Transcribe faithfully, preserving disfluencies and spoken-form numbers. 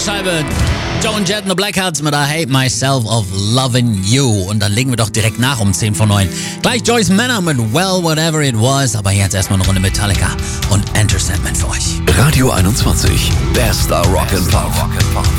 Scheibe. Joan Jett and the Blackhearts mit I Hate Myself of Loving You. Und dann legen wir doch direkt nach um zehn vor neun. Gleich Joyce Manor mit Well, Whatever It Was. Aber jetzt erstmal eine Runde Metallica und Enter Sandman für euch. Radio einundzwanzig, bester Rock and Pop.